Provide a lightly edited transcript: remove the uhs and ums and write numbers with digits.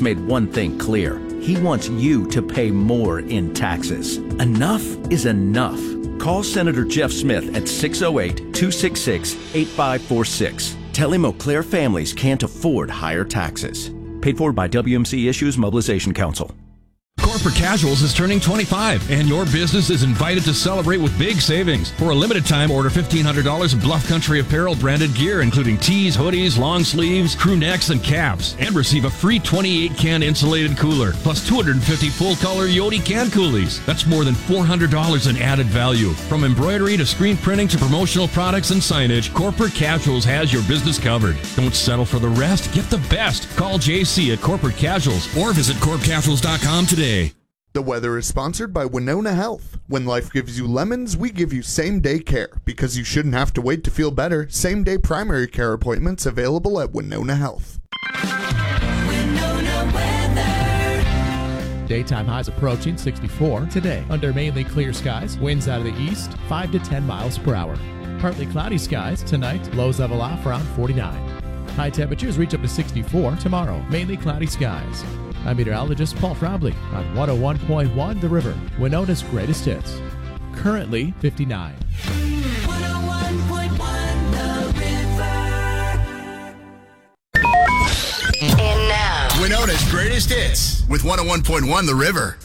made one thing clear. He wants you to pay more in taxes. Enough is enough. Call Senator Jeff Smith at 608-266-8546. Tell him Eau Claire families can't afford higher taxes. Paid for by WMC Issues Mobilization Council. Corporate Casuals is turning 25, and your business is invited to celebrate with big savings. For a limited time, order $1,500 of Bluff Country Apparel branded gear, including tees, hoodies, long sleeves, crew necks, and caps, and receive a free 28-can insulated cooler, plus 250 full-color Yodi can coolies. That's more than $400 in added value. From embroidery to screen printing to promotional products and signage, Corporate Casuals has your business covered. Don't settle for the rest. Get the best. Call JC at Corporate Casuals or visit corpcasuals.com today. The weather is sponsored by Winona Health. When life gives you lemons, we give you same-day care. Because you shouldn't have to wait to feel better, same-day primary care appointments available at Winona Health. Winona weather. Daytime highs approaching 64 today. Under mainly clear skies, winds out of the east, 5 to 10 miles per hour. Partly cloudy skies tonight, lows level off around 49. High temperatures reach up to 64 tomorrow, mainly cloudy skies. I'm meteorologist Paul Trombley on 101.1 The River, Winona's greatest hits. Currently 59. 101.1 The River. And now, Winona's greatest hits with 101.1 The River.